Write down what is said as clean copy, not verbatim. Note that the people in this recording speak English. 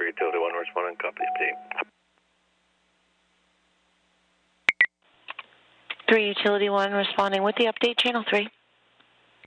Utility 1 responding, copy update. 3 Utility 1 responding with the update, channel 3.